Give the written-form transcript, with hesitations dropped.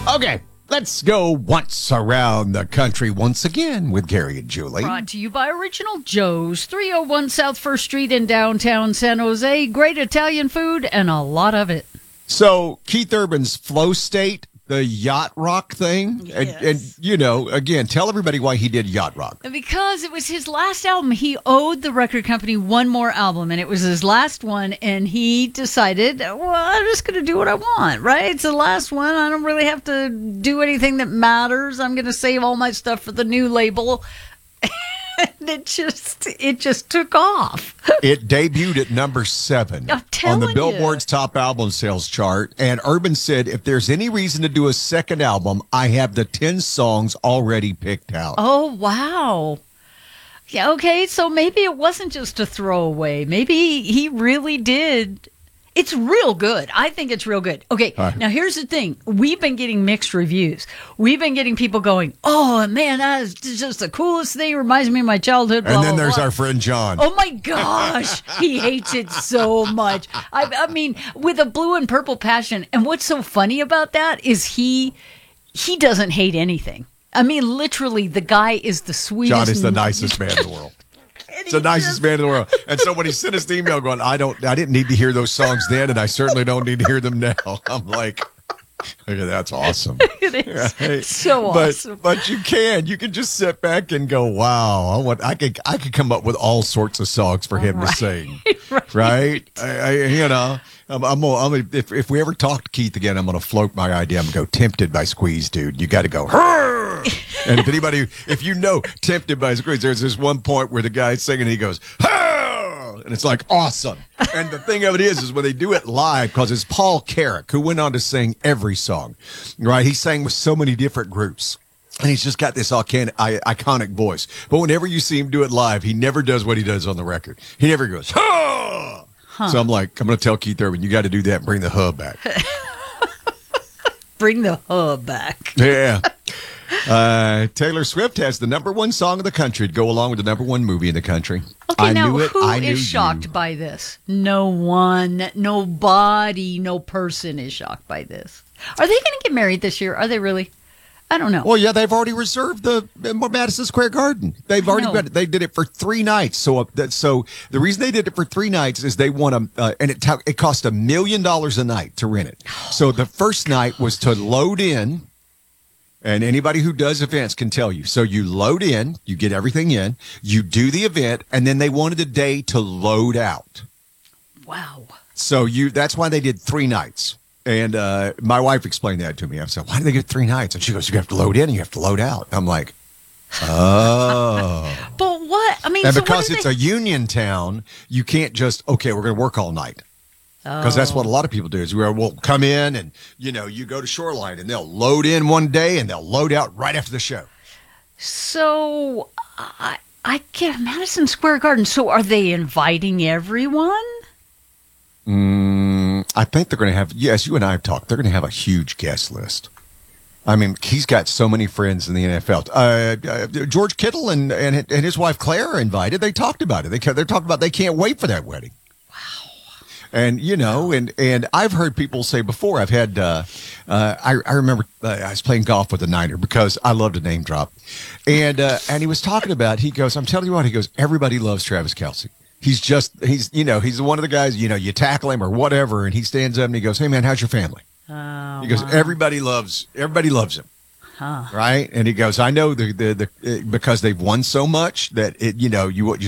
Okay, let's go once around the country once again with Gary and Julie. Brought to you by Original Joe's, 301 South 1st Street in downtown San Jose. Great Italian food and a lot of it. So, Keith Urban's Flow State, the yacht rock thing. Yes. And, you know, again, tell everybody why he did yacht rock. Because it was his last album. He owed the record company one more album, and it was his last one, and he decided, well, I'm just going to do what I want, right? It's the last one. I don't really have to do anything that matters. I'm going to save all my stuff for the new label. And it just took off. It debuted at number 7 on the Billboard's top album sales chart. And Urban said, if there's any reason to do a second album, I have the 10 songs already picked out. Oh, wow. Yeah, okay, so maybe it wasn't just a throwaway. Maybe he really did. It's real good. I think it's real good. Okay, Now here's the thing. We've been getting mixed reviews. We've been getting people going, oh, man, that is just the coolest thing. It reminds me of my childhood. Blah, and then blah, there's blah. our friend John. Oh, my gosh. He hates it so much. I mean, with a blue and purple passion. And what's so funny about that is he doesn't hate anything. I mean, literally, the guy is the sweetest. John is the nicest man in the world. It's the nicest man in the world. And so when he sent us the email going, I didn't need to hear those songs then, and I certainly don't need to hear them now. I'm like, okay, that's awesome. It is right? so awesome. But you can just sit back and go, wow, I could come up with all sorts of songs for him to sing. Right? If we ever talk to Keith again, I'm going to float my idea. I'm going to go Tempted by Squeeze, dude. You got to go, and if you know Tempted by Squeeze, there's this one point where the guy's singing and he goes, and it's like awesome. And the thing of it is when they do it live, because it's Paul Carrack, who went on to sing every song, right? He sang with so many different groups. And he's just got this iconic voice. But whenever you see him do it live, he never does what he does on the record. He never goes, ha! So I'm going to tell Keith Urban, you got to do that and bring the hub back. Bring the hub back. Yeah. Taylor Swift has the number 1 song of the country to go along with the number 1 movie in the country. Okay, now who is shocked by this? No one, nobody, no person is shocked by this. Are they going to get married this year? Are they really? I don't know. Well, yeah, they've already reserved the Madison Square Garden. They've already got it. They did it for 3 nights. So the reason they did it for 3 nights is they want to, and it cost $1 million a night to rent it. So the first night was to load in, and anybody who does events can tell you. So you load in, you get everything in, you do the event, and then they wanted a day to load out. Wow. So that's why they did 3 nights. And my wife explained that to me. I said, why do they get 3 nights? And she goes, you have to load in and you have to load out. I'm like, oh. But what? I mean, and because it's a union town, you can't just, okay, we're going to work all night. Because that's what a lot of people do is we'll come in and, you go to Shoreline and they'll load in one day and they'll load out right after the show. So I get Madison Square Garden. So are they inviting everyone? I think they're going to have, yes, you and I have talked, they're going to have a huge guest list. I mean, he's got so many friends in the NFL. George Kittle and his wife Claire are invited. They talked about it. They're talking about they can't wait for that wedding. Wow. And, and I've heard people say before, I've had, I remember I was playing golf with a Niner because I love to name drop. And he was talking about, he goes, I'm telling you what, he goes, everybody loves Travis Kelce. He's one of the guys, you tackle him or whatever, and he stands up and he goes, hey, man, how's your family? He goes, everybody loves him. Huh. Right? And he goes, I know because they've won so much that, you